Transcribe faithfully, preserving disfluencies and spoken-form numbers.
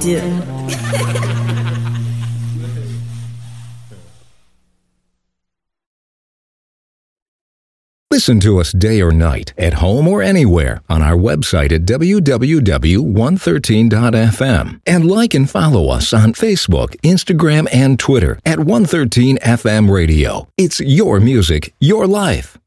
do. Listen to us day or night, at home or anywhere, on our website at w w w dot one thirteen dot f m. And like and follow us on Facebook, Instagram, and Twitter at one thirteen F M Radio. It's your music, your life.